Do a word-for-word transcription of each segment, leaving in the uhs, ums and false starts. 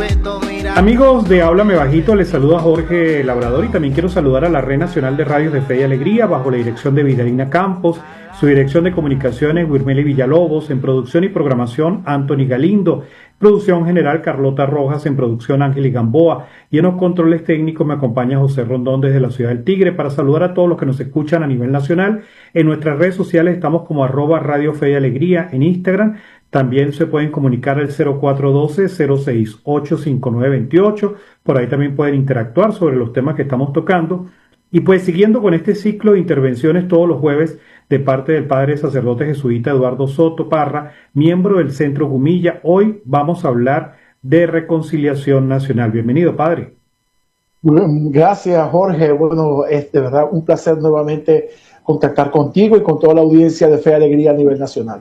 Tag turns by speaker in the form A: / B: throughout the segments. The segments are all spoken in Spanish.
A: Amigos de Háblame Bajito, les saluda Jorge Labrador y también quiero saludar a la Red Nacional de Radios de Fe y Alegría bajo la dirección de Vidalina Campos, su dirección de comunicaciones Wirmeli Villalobos, en producción y programación Anthony Galindo, producción general Carlota Rojas, en producción Ángel y Gamboa y en los controles técnicos me acompaña José Rondón desde la ciudad del Tigre para saludar a todos los que nos escuchan a nivel nacional. En nuestras redes sociales estamos como arroba Radio Fe y Alegría en Instagram. También se pueden comunicar al cero cuatro uno dos, cero seis ocho, cinco nueve dos ocho. Por ahí también pueden interactuar sobre los temas que estamos tocando. Y pues siguiendo con este ciclo de intervenciones todos los jueves de parte del padre sacerdote jesuita Eduardo Soto Parra, miembro del Centro Gumilla, hoy vamos a hablar de reconciliación nacional. Bienvenido, padre.
B: Gracias, Jorge. Bueno, es de verdad un placer nuevamente contactar contigo y con toda la audiencia de Fe y Alegría a nivel nacional.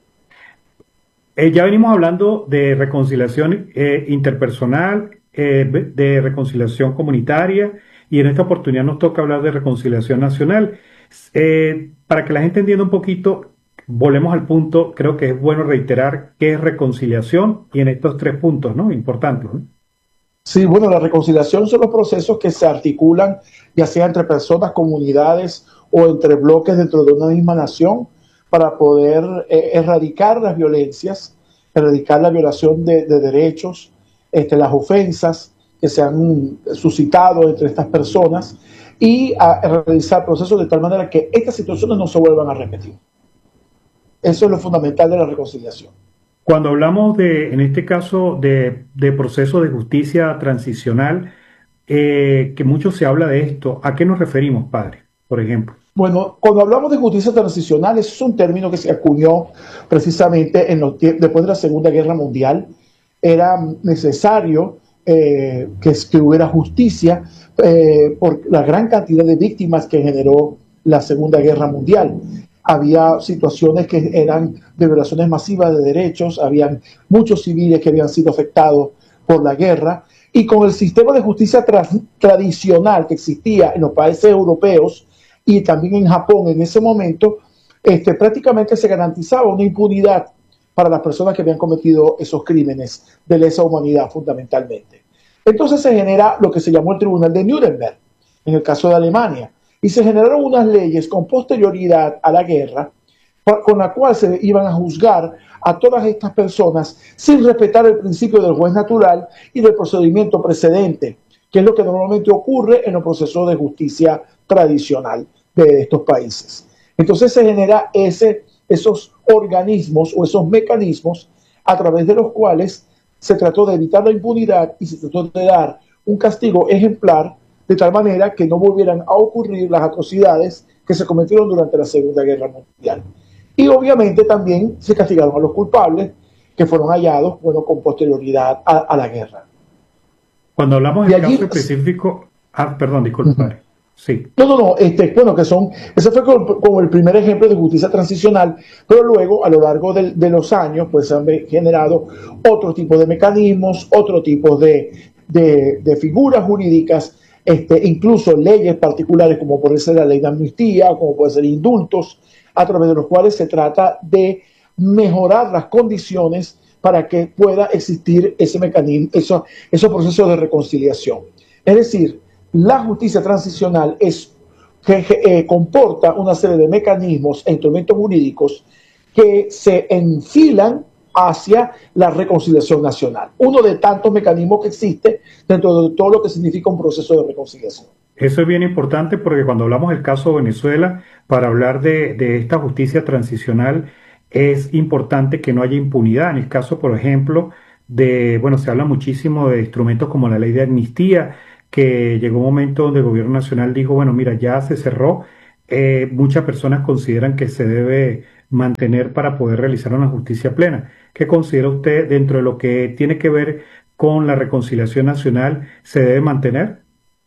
A: Eh, ya venimos hablando de reconciliación eh, interpersonal, eh, de reconciliación comunitaria y en esta oportunidad nos toca hablar de reconciliación nacional. Eh, para que la gente entienda un poquito, volvemos al punto, creo que es bueno reiterar qué es reconciliación y en estos tres puntos, ¿no? Importantes, ¿no?
B: Sí, bueno, la reconciliación son los procesos que se articulan ya sea entre personas, comunidades o entre bloques dentro de una misma nación, para poder eh, erradicar las violencias, erradicar la violación de, de derechos, este, las ofensas que se han suscitado entre estas personas y a realizar procesos de tal manera que estas situaciones no se vuelvan a repetir. Eso es lo fundamental de la reconciliación.
A: Cuando hablamos de, en este caso, de, de proceso de justicia transicional, eh, que mucho se habla de esto, ¿a qué nos referimos, padre, por ejemplo?
B: Bueno, cuando hablamos de justicia transicional, eso es un término que se acuñó precisamente en los, después de la Segunda Guerra Mundial. Era necesario eh, que, que hubiera justicia eh, por la gran cantidad de víctimas que generó la Segunda Guerra Mundial. Había situaciones que eran de violaciones masivas de derechos, habían muchos civiles que habían sido afectados por la guerra, y con el sistema de justicia tra tradicional que existía en los países europeos, y también en Japón en ese momento, este, prácticamente se garantizaba una impunidad para las personas que habían cometido esos crímenes de lesa humanidad fundamentalmente. Entonces se genera lo que se llamó el Tribunal de Nuremberg, en el caso de Alemania, y se generaron unas leyes con posterioridad a la guerra, con la cual se iban a juzgar a todas estas personas sin respetar el principio del juez natural y del procedimiento precedente, que es lo que normalmente ocurre en los procesos de justicia tradicional de estos países. Entonces se genera ese, esos organismos o esos mecanismos a través de los cuales se trató de evitar la impunidad y se trató de dar un castigo ejemplar de tal manera que no volvieran a ocurrir las atrocidades que se cometieron durante la Segunda Guerra Mundial. Y obviamente también se castigaron a los culpables que fueron hallados, bueno, con posterioridad a, a la guerra.
A: Cuando hablamos del caso específico, ah, perdón, disculpe, padre. Sí.
B: No, no, no, este, bueno, que son, ese fue como, como el primer ejemplo de justicia transicional, pero luego a lo largo de, de los años pues se han generado otro tipo de mecanismos, otro tipo de, de, de figuras jurídicas, este, incluso leyes particulares como puede ser la ley de amnistía, como puede ser indultos, a través de los cuales se trata de mejorar las condiciones para que pueda existir ese mecanismo, eso, esos procesos de reconciliación. Es decir, la justicia transicional es, que eh, comporta una serie de mecanismos e instrumentos jurídicos que se enfilan hacia la reconciliación nacional. Uno de tantos mecanismos que existe dentro de todo lo que significa un proceso de reconciliación.
A: Eso es bien importante porque cuando hablamos del caso de Venezuela, para hablar de, de esta justicia transicional, es importante que no haya impunidad. En el caso, por ejemplo, de, bueno, se habla muchísimo de instrumentos como la ley de amnistía, que llegó un momento donde el gobierno nacional dijo, bueno, mira, ya se cerró, eh, muchas personas consideran que se debe mantener para poder realizar una justicia plena. ¿Qué considera usted dentro de lo que tiene que ver con la reconciliación nacional, se debe mantener?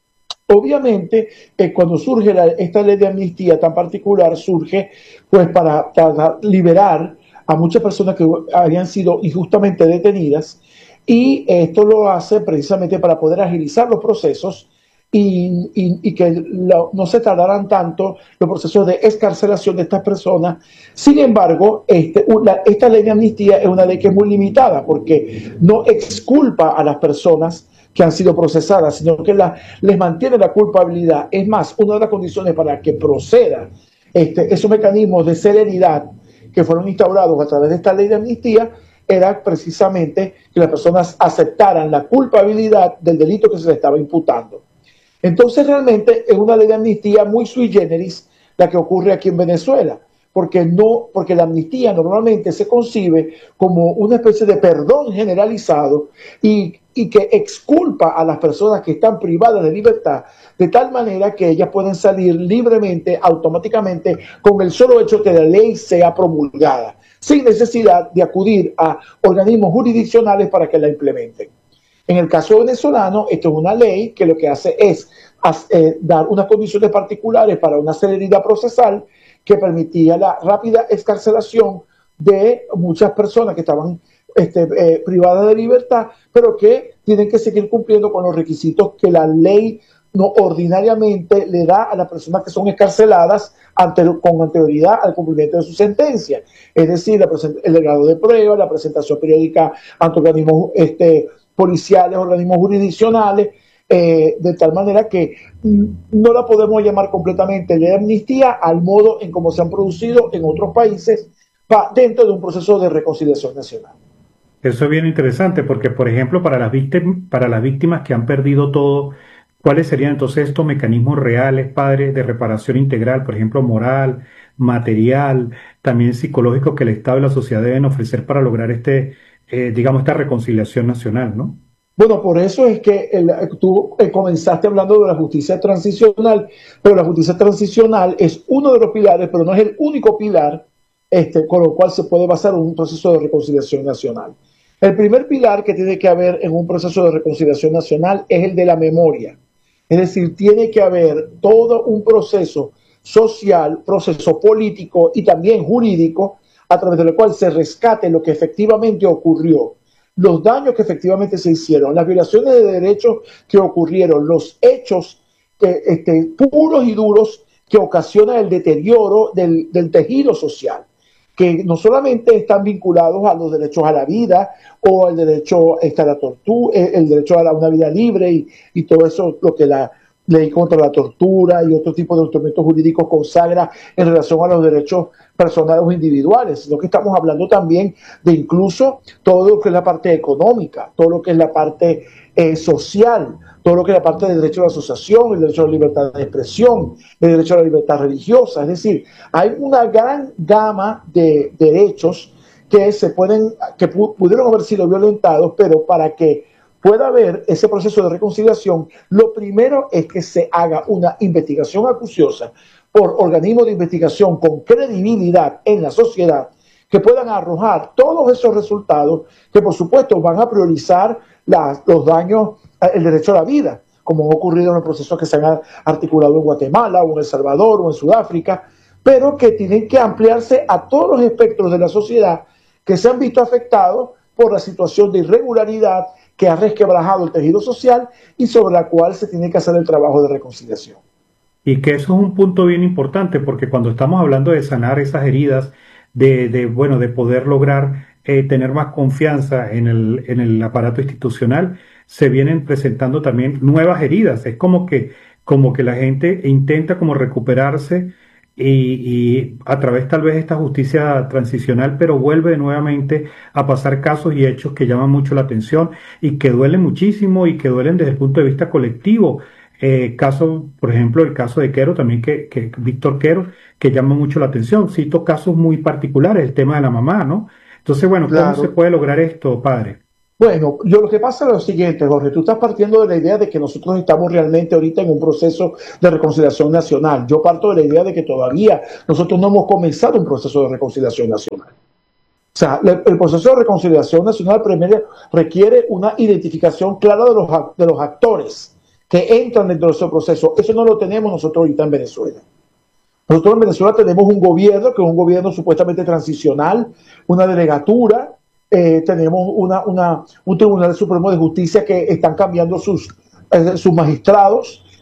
B: Obviamente, eh, cuando surge la, esta ley de amnistía tan particular, surge pues para, para liberar a muchas personas que habían sido injustamente detenidas, y esto lo hace precisamente para poder agilizar los procesos y, y, y que lo, no se tardaran tanto los procesos de excarcelación de estas personas. Sin embargo, este, una, esta ley de amnistía es una ley que es muy limitada porque no exculpa a las personas que han sido procesadas, sino que la, les mantiene la culpabilidad. Es más, una de las condiciones para que proceda este, esos mecanismos de celeridad que fueron instaurados a través de esta ley de amnistía era precisamente que las personas aceptaran la culpabilidad del delito que se les estaba imputando. Entonces realmente es una ley de amnistía muy sui generis la que ocurre aquí en Venezuela, porque, no, porque la amnistía normalmente se concibe como una especie de perdón generalizado y, y que exculpa a las personas que están privadas de libertad de tal manera que ellas pueden salir libremente, automáticamente, con el solo hecho que la ley sea promulgada, sin necesidad de acudir a organismos jurisdiccionales para que la implementen. En el caso venezolano, esto es una ley que lo que hace es eh, dar unas condiciones particulares para una celeridad procesal que permitía la rápida excarcelación de muchas personas que estaban este, eh, privadas de libertad, pero que tienen que seguir cumpliendo con los requisitos que la ley no ordinariamente le da a las personas que son excarceladas ante, con anterioridad al cumplimiento de su sentencia. Es decir, la, el grado de prueba, la presentación periódica ante organismos este, policiales, organismos jurisdiccionales, eh, de tal manera que no la podemos llamar completamente ley de amnistía al modo en cómo se han producido en otros países pa, dentro de un proceso de reconciliación nacional.
A: Eso es bien interesante porque, por ejemplo, para las víctimas, para las víctimas que han perdido todo, ¿cuáles serían entonces estos mecanismos reales, padre, de reparación integral, por ejemplo, moral, material, también psicológico, que el Estado y la sociedad deben ofrecer para lograr este, eh, digamos, esta reconciliación nacional, ¿no?
B: Bueno, por eso es que el, tú eh, comenzaste hablando de la justicia transicional, pero la justicia transicional es uno de los pilares, pero no es el único pilar este, con lo cual se puede basar un proceso de reconciliación nacional. El primer pilar que tiene que haber en un proceso de reconciliación nacional es el de la memoria. Es decir, tiene que haber todo un proceso social, proceso político y también jurídico a través del cual se rescate lo que efectivamente ocurrió, los daños que efectivamente se hicieron, las violaciones de derechos que ocurrieron, los hechos que, este, puros y duros que ocasionan el deterioro del, del tejido social, que no solamente están vinculados a los derechos a la vida o el derecho a la tortura, el derecho a la, una vida libre y, y todo eso, lo que la ley contra la tortura y otro tipo de instrumentos jurídicos consagra en relación a los derechos personales o individuales, sino que estamos hablando también de incluso todo lo que es la parte económica, todo lo que es la parte eh, social, todo lo que es la parte del derecho a la asociación, el derecho a la libertad de expresión, el derecho a la libertad religiosa. Es decir, hay una gran gama de derechos que se pueden, que pudieron haber sido violentados, pero para que pueda haber ese proceso de reconciliación, lo primero es que se haga una investigación acuciosa por organismos de investigación con credibilidad en la sociedad, que puedan arrojar todos esos resultados que por supuesto van a priorizar la, los daños, el derecho a la vida, como ha ocurrido en los procesos que se han articulado en Guatemala o en El Salvador o en Sudáfrica, pero que tienen que ampliarse a todos los espectros de la sociedad que se han visto afectados por la situación de irregularidad que ha resquebrajado el tejido social y sobre la cual se tiene que hacer el trabajo de reconciliación.
A: Y que eso es un punto bien importante, porque cuando estamos hablando de sanar esas heridas, de, de bueno, de poder lograr eh, tener más confianza en el, en el aparato institucional, se vienen presentando también nuevas heridas. Es como que, como que la gente intenta como recuperarse y, y a través tal vez de esta justicia transicional, pero vuelve nuevamente a pasar casos y hechos que llaman mucho la atención y que duelen muchísimo y que duelen desde el punto de vista colectivo. Eh, caso, por ejemplo, el caso de Quero, también que, que Víctor Quero, que llama mucho la atención. Cito casos muy particulares, el tema de la mamá, ¿no? Entonces, bueno, ¿cómo
B: Claro.
A: se puede lograr esto, padre?
B: Bueno, yo lo que pasa es lo siguiente, Jorge, tú estás partiendo de la idea de que nosotros estamos realmente ahorita en un proceso de reconciliación nacional. Yo parto de la idea de que todavía nosotros no hemos comenzado un proceso de reconciliación nacional. O sea, el proceso de reconciliación nacional primero requiere una identificación clara de los, de los actores que entran dentro de ese proceso. Eso no lo tenemos nosotros ahorita en Venezuela. Nosotros en Venezuela tenemos un gobierno que es un gobierno supuestamente transicional, una delegatura, eh, tenemos una, una, un Tribunal Supremo de Justicia que están cambiando sus, eh, sus magistrados,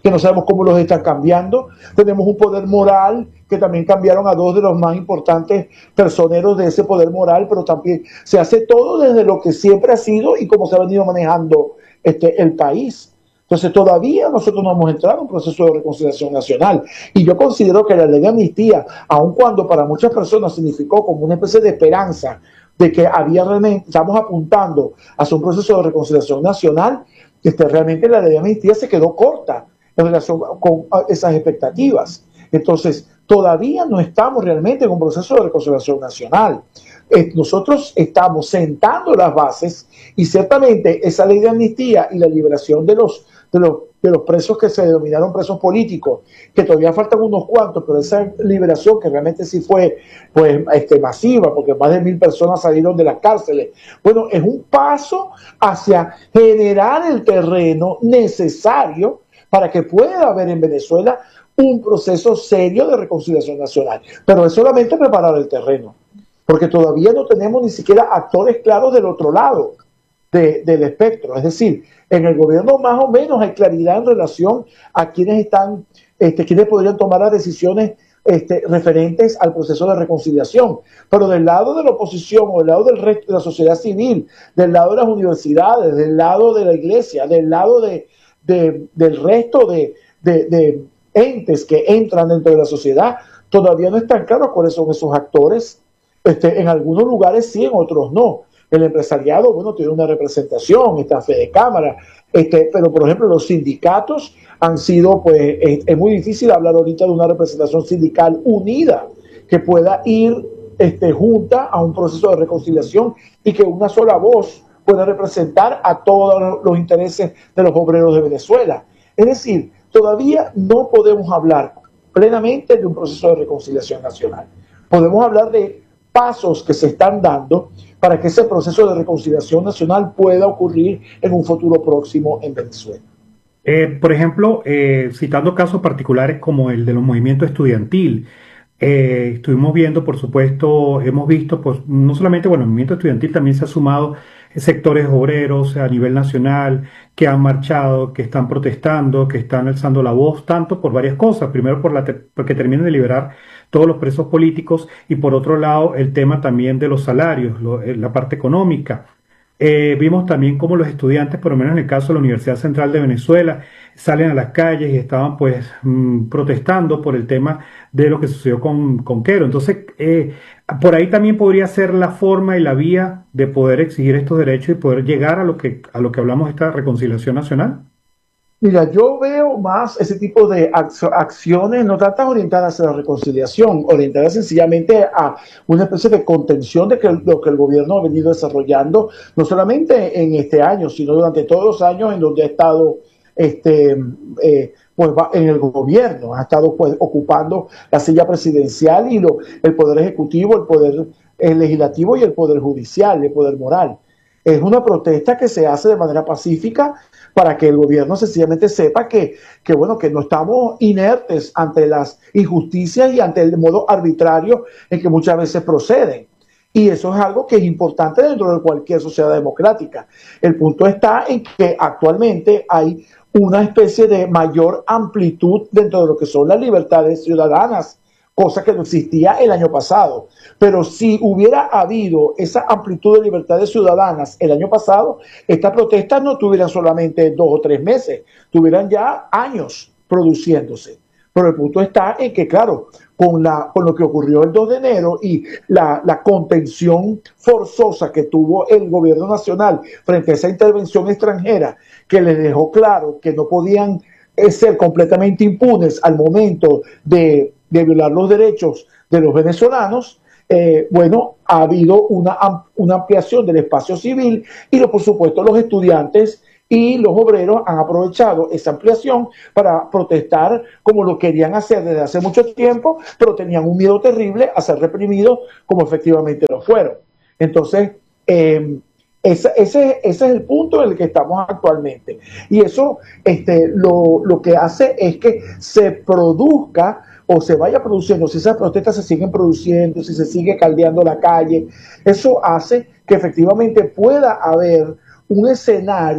B: que no sabemos cómo los están cambiando. Tenemos un poder moral que también cambiaron a dos de los más importantes personeros de ese poder moral, pero también se hace todo desde lo que siempre ha sido y cómo se ha venido manejando este, el país. Entonces todavía nosotros no hemos entrado en un proceso de reconciliación nacional, y yo considero que la ley de amnistía, aun cuando para muchas personas significó como una especie de esperanza de que había realmente, estamos apuntando hacia un proceso de reconciliación nacional, este, realmente la ley de amnistía se quedó corta en relación con esas expectativas. Entonces todavía no estamos realmente en un proceso de reconciliación nacional. Eh, nosotros estamos sentando las bases, y ciertamente esa ley de amnistía y la liberación de los De los, de los presos que se denominaron presos políticos, que todavía faltan unos cuantos, pero esa liberación que realmente sí fue pues, este, masiva, porque más de mil personas salieron de las cárceles, bueno, es un paso hacia generar el terreno necesario para que pueda haber en Venezuela un proceso serio de reconciliación nacional. Pero es solamente preparar el terreno, porque todavía no tenemos ni siquiera actores claros del otro lado de, del espectro. Es decir, en el gobierno más o menos hay claridad en relación a quienes están, este, quienes podrían tomar las decisiones este, referentes al proceso de reconciliación. Pero del lado de la oposición o del lado del resto de la sociedad civil, del lado de las universidades, del lado de la iglesia, del lado de, de, del resto de, de, de entes que entran dentro de la sociedad, todavía no están claros cuáles son esos actores. Este, en algunos lugares sí, en otros no. El empresariado, bueno, tiene una representación, está Fede Cámara, este, pero por ejemplo los sindicatos han sido, pues, es, es muy difícil hablar ahorita de una representación sindical unida que pueda ir este, junta a un proceso de reconciliación y que una sola voz pueda representar a todos los intereses de los obreros de Venezuela. Es decir, todavía no podemos hablar plenamente de un proceso de reconciliación nacional. Podemos hablar de pasos que se están dando para que ese proceso de reconciliación nacional pueda ocurrir en un futuro próximo en Venezuela.
A: Eh, por ejemplo, eh, citando casos particulares como el de los movimientos estudiantil, eh, estuvimos viendo, por supuesto, hemos visto, pues, no solamente, bueno, el movimiento estudiantil también se ha sumado sectores obreros a nivel nacional que han marchado, que están protestando, que están alzando la voz, tanto por varias cosas. Primero, por la te porque terminan de liberar todos los presos políticos, y por otro lado, el tema también de los salarios, lo, la parte económica. Eh, vimos también cómo los estudiantes, por lo menos en el caso de la Universidad Central de Venezuela, salen a las calles y estaban pues mmm, protestando por el tema de lo que sucedió con, con Quero. Entonces, eh, por ahí también podría ser la forma y la vía de poder exigir estos derechos y poder llegar a lo que, a lo que hablamos de esta reconciliación nacional.
B: Mira, yo veo más ese tipo de acciones no tantas orientadas hacia la reconciliación, orientadas sencillamente a una especie de contención de que lo que el gobierno ha venido desarrollando, no solamente en este año, sino durante todos los años en donde ha estado este, eh, pues, en el gobierno, ha estado pues, ocupando la silla presidencial y lo, el poder ejecutivo, el poder el legislativo y el poder judicial, el poder moral. Es una protesta que se hace de manera pacífica para que el gobierno sencillamente sepa que, que, bueno, que no estamos inertes ante las injusticias y ante el modo arbitrario en que muchas veces proceden. Y eso es algo que es importante dentro de cualquier sociedad democrática. El punto está en que actualmente hay una especie de mayor amplitud dentro de lo que son las libertades ciudadanas, cosa que no existía el año pasado. Pero si hubiera habido esa amplitud de libertades ciudadanas el año pasado, estas protestas no tuvieran solamente dos o tres meses, tuvieran ya años produciéndose. Pero el punto está en que, claro, con, la, con lo que ocurrió el dos de enero y la, la contención forzosa que tuvo el gobierno nacional frente a esa intervención extranjera, que les dejó claro que no podían ser completamente impunes al momento de, de violar los derechos de los venezolanos, eh, bueno, ha habido una, una ampliación del espacio civil y, por supuesto, los estudiantes y los obreros han aprovechado esa ampliación para protestar como lo querían hacer desde hace mucho tiempo, pero tenían un miedo terrible a ser reprimidos como efectivamente lo fueron. Entonces, eh, ese, ese, ese es el punto en el que estamos actualmente. Y eso este, lo, lo que hace es que se produzca o se vaya produciendo, si esas protestas se siguen produciendo, si se sigue caldeando la calle, eso hace que efectivamente pueda haber un escenario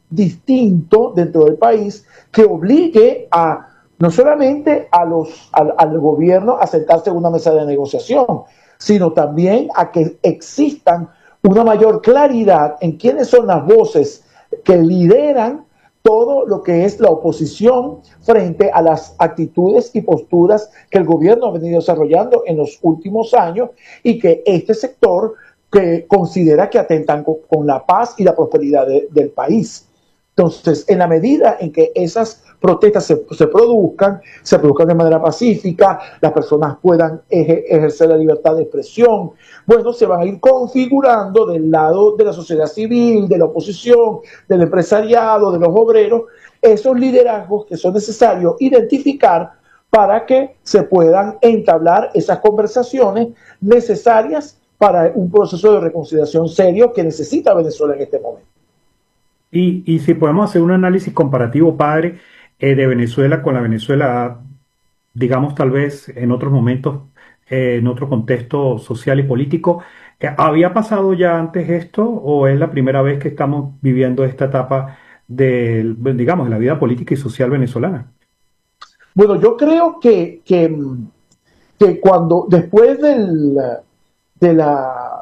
B: distinto dentro del país que obligue a no solamente a los, al, al gobierno a sentarse en una mesa de negociación, sino también a que existan una mayor claridad en quiénes son las voces que lideran todo lo que es la oposición frente a las actitudes y posturas que el gobierno ha venido desarrollando en los últimos años y que este sector que considera que atentan con, con la paz y la prosperidad de, del país. Entonces, en la medida en que esas protestas se, se produzcan, se produzcan de manera pacífica, las personas puedan eje, ejercer la libertad de expresión, bueno, se van a ir configurando del lado de la sociedad civil, de la oposición, del empresariado, de los obreros, esos liderazgos que son necesarios identificar para que se puedan entablar esas conversaciones necesarias para un proceso de reconciliación serio que necesita Venezuela en este momento.
A: Y, y si podemos hacer un análisis comparativo, padre, eh, de Venezuela con la Venezuela, digamos, tal vez en otros momentos, eh, en otro contexto social y político, eh, ¿había pasado ya antes esto o es la primera vez que estamos viviendo esta etapa de, digamos, de la vida política y social venezolana?
B: Bueno, yo creo que, que, que cuando, después del, de la...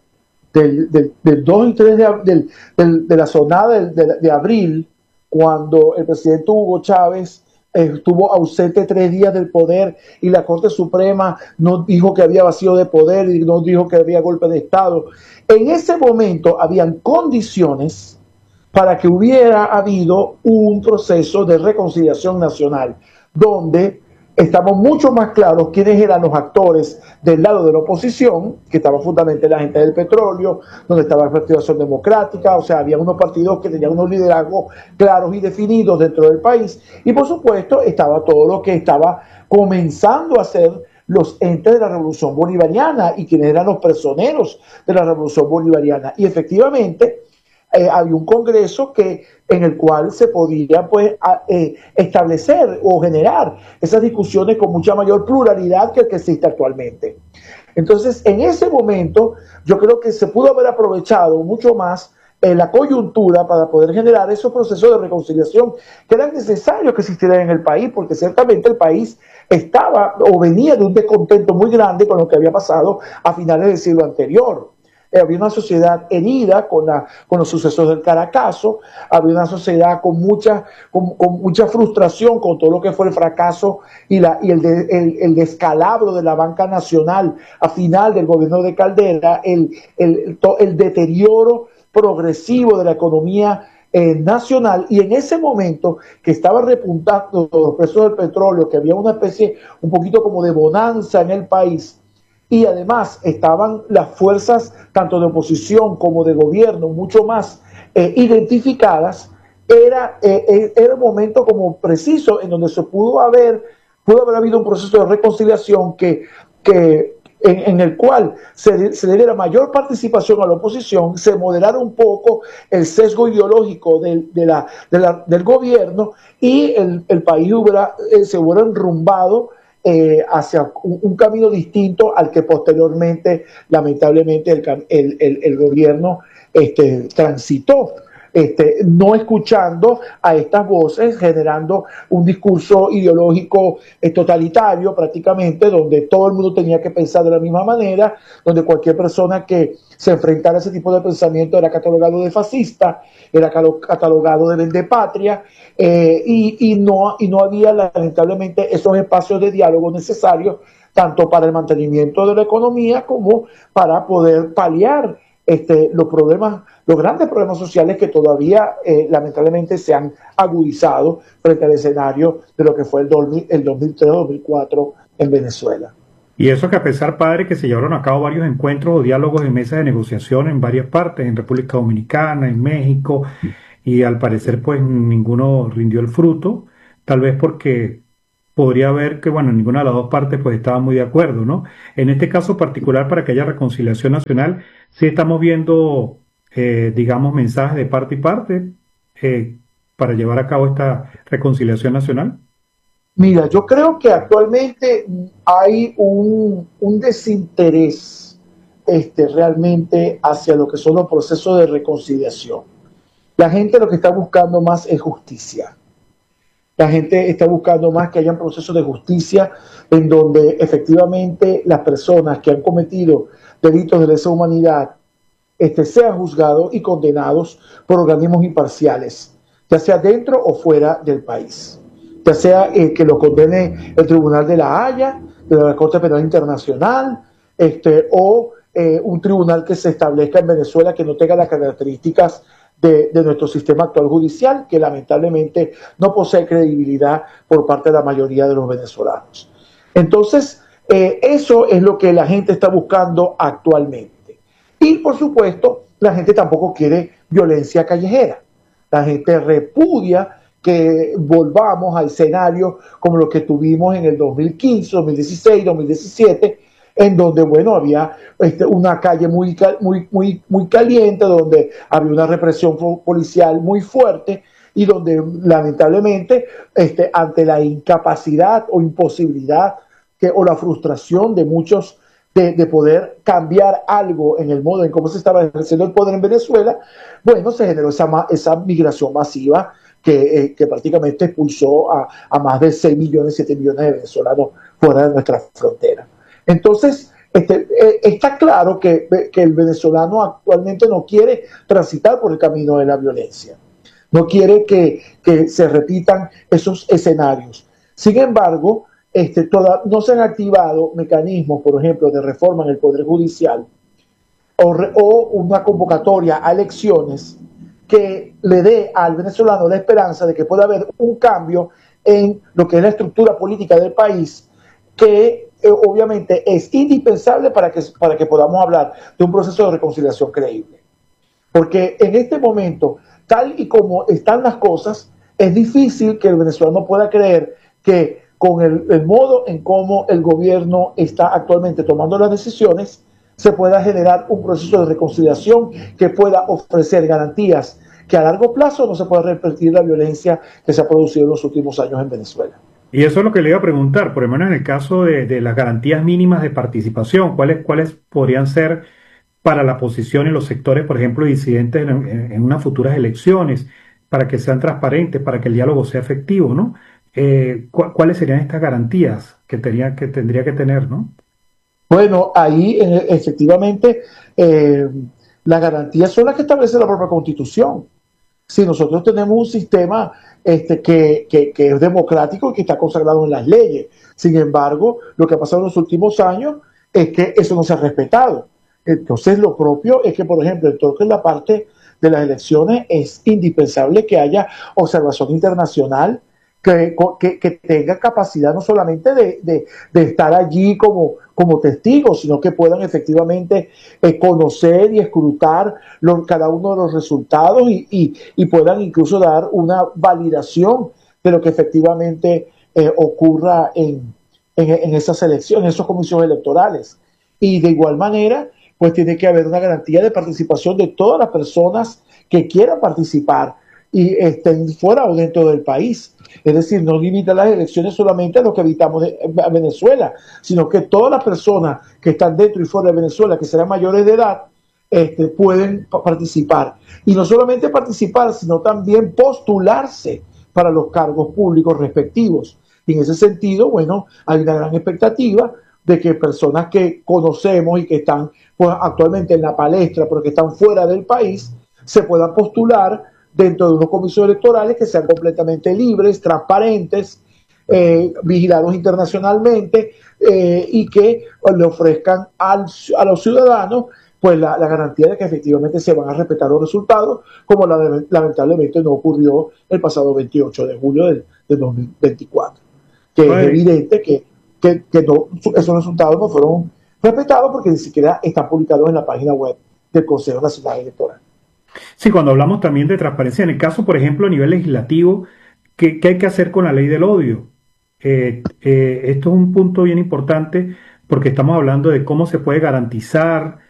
B: Del, del, del dos y tres de, del, del, de la sonada de, de, de abril, cuando el presidente Hugo Chávez eh, estuvo ausente tres días del poder y la Corte Suprema no dijo que había vacío de poder y no dijo que había golpe de Estado. En ese momento habían condiciones para que hubiera habido un proceso de reconciliación nacional, donde estamos mucho más claros quiénes eran los actores del lado de la oposición, que estaba fundamentalmente la gente del petróleo, donde estaba el Partido de Acción Democrática, o sea, había unos partidos que tenían unos liderazgos claros y definidos dentro del país, y por supuesto estaba todo lo que estaba comenzando a ser los entes de la Revolución Bolivariana y quienes eran los personeros de la Revolución Bolivariana. Y efectivamente, Eh, había un congreso que, en el cual se podía pues, a, eh, establecer o generar esas discusiones con mucha mayor pluralidad que el que existe actualmente. Entonces, en ese momento, yo creo que se pudo haber aprovechado mucho más eh, la coyuntura para poder generar esos procesos de reconciliación que eran necesarios que existieran en el país, porque ciertamente el país estaba o venía de un descontento muy grande con lo que había pasado a finales del siglo anterior. Había una sociedad herida con, la, con los sucesos del Caracazo, había una sociedad con mucha, con, con mucha frustración con todo lo que fue el fracaso y, la, y el, de, el, el descalabro de la banca nacional a final del gobierno de Caldera, el, el, el, el deterioro progresivo de la economía eh, nacional, y en ese momento que estaba repuntando los precios del petróleo, que había una especie un poquito como de bonanza en el país, y además estaban las fuerzas tanto de oposición como de gobierno mucho más eh, identificadas, era, eh, era un momento como preciso en donde se pudo haber, pudo haber habido un proceso de reconciliación que, que en, en el cual se, se le diera mayor participación a la oposición, se moderara un poco el sesgo ideológico del, de la, de la, del gobierno y el, el país hubiera, eh, se hubiera enrumbado Eh, hacia un, un camino distinto al que posteriormente, lamentablemente, el, el, el, el gobierno este, transitó, este, no escuchando a estas voces, generando un discurso ideológico eh, totalitario prácticamente, donde todo el mundo tenía que pensar de la misma manera, donde cualquier persona que se enfrentara a ese tipo de pensamiento era catalogado de fascista, era catalogado de vendepatria, eh, y, y, no, y no había lamentablemente esos espacios de diálogo necesarios tanto para el mantenimiento de la economía como para poder paliar este, los problemas, los grandes problemas sociales que todavía eh, lamentablemente se han agudizado frente al escenario de lo que fue el, el dos mil tres dos mil cuatro en Venezuela.
A: Y eso que a pesar, padre, que se llevaron a cabo varios encuentros o diálogos de mesas de negociación en varias partes, en República Dominicana, en México, y al parecer pues ninguno rindió el fruto, tal vez porque podría haber que, bueno, ninguna de las dos partes pues estaba muy de acuerdo, ¿no? En este caso particular, para que haya reconciliación nacional, sí estamos viendo, eh, digamos, mensajes de parte y parte eh, para llevar a cabo esta reconciliación nacional.
B: Mira, yo creo que actualmente hay un, un desinterés este, realmente hacia lo que son los procesos de reconciliación. La gente lo que está buscando más es justicia. La gente está buscando más que haya un proceso de justicia en donde efectivamente las personas que han cometido delitos de lesa humanidad este, sean juzgados y condenados por organismos imparciales, ya sea dentro o fuera del país. Ya sea eh, que lo condene el Tribunal de la Haya, de la Corte Penal Internacional, este, o eh, un tribunal que se establezca en Venezuela que no tenga las características De, de nuestro sistema actual judicial, que lamentablemente no posee credibilidad por parte de la mayoría de los venezolanos. Entonces, eh, eso es lo que la gente está buscando actualmente. Y, por supuesto, la gente tampoco quiere violencia callejera. La gente repudia que volvamos a escenarios como los que tuvimos en el dos mil quince, dos mil dieciséis, dos mil diecisiete, en donde, bueno, había este, una calle muy, muy, muy, muy caliente, donde había una represión policial muy fuerte y donde, lamentablemente, este, ante la incapacidad o imposibilidad que, o la frustración de muchos de, de poder cambiar algo en el modo en cómo se estaba ejerciendo el poder en Venezuela, bueno, se generó esa, esa migración masiva que, eh, que prácticamente expulsó a, a más de seis millones, siete millones de venezolanos fuera de nuestra frontera. Entonces, este, eh, está claro que, que el venezolano actualmente no quiere transitar por el camino de la violencia, no quiere que, que se repitan esos escenarios. Sin embargo, este, toda, no se han activado mecanismos, por ejemplo, de reforma en el Poder Judicial o, re, o una convocatoria a elecciones que le dé al venezolano la esperanza de que pueda haber un cambio en lo que es la estructura política del país, que eh, obviamente es indispensable para que, para que podamos hablar de un proceso de reconciliación creíble. Porque en este momento, tal y como están las cosas, es difícil que el venezolano pueda creer que con el, el modo en cómo el gobierno está actualmente tomando las decisiones, se pueda generar un proceso de reconciliación que pueda ofrecer garantías que a largo plazo no se pueda repetir la violencia que se ha producido en los últimos años en Venezuela.
A: Y eso es lo que le iba a preguntar, por lo menos en el caso de, de las garantías mínimas de participación, ¿cuáles, cuáles podrían ser para la posición en los sectores, por ejemplo, disidentes en, en, en unas futuras elecciones, para que sean transparentes, para que el diálogo sea efectivo, ¿no? Eh, ¿cu ¿Cuáles serían estas garantías que, tenía, que tendría que tener, ¿no?
B: Bueno, ahí eh, efectivamente eh, las garantías son las que establece la propia Constitución. Si nosotros tenemos un sistema este, que, que, que es democrático y que está consagrado en las leyes, sin embargo, lo que ha pasado en los últimos años es que eso no se ha respetado. Entonces, lo propio es que, por ejemplo, en todo la parte de las elecciones es indispensable que haya observación internacional que, que, que tenga capacidad no solamente de, de, de estar allí como, como testigos, sino que puedan efectivamente eh, conocer y escrutar lo, cada uno de los resultados y, y, y puedan incluso dar una validación de lo que efectivamente eh, ocurra en, en, en esas elecciones, en esas comisiones electorales. Y de igual manera, pues tiene que haber una garantía de participación de todas las personas que quieran participar y estén fuera o dentro del país. Es decir, no limita las elecciones solamente a los que habitamos de, a Venezuela, sino que todas las personas que están dentro y fuera de Venezuela, que serán mayores de edad, este, pueden participar. Y no solamente participar, sino también postularse para los cargos públicos respectivos. Y en ese sentido, bueno, hay una gran expectativa de que personas que conocemos y que están pues, actualmente en la palestra, pero que están fuera del país, se puedan postular dentro de unos comicios electorales que sean completamente libres, transparentes, eh, vigilados internacionalmente eh, y que pues, le ofrezcan al, a los ciudadanos pues la, la garantía de que efectivamente se van a respetar los resultados, como la, lamentablemente no ocurrió el pasado veintiocho de julio del, del dos mil veinticuatro. Que bueno, es evidente que, que, que no, esos resultados no fueron respetados porque ni siquiera están publicados en la página web del Consejo Nacional Electoral.
A: Sí, cuando hablamos también de transparencia, en el caso, por ejemplo, a nivel legislativo, ¿qué, qué hay que hacer con la ley del odio? Eh, eh, esto es un punto bien importante porque estamos hablando de cómo se puede garantizar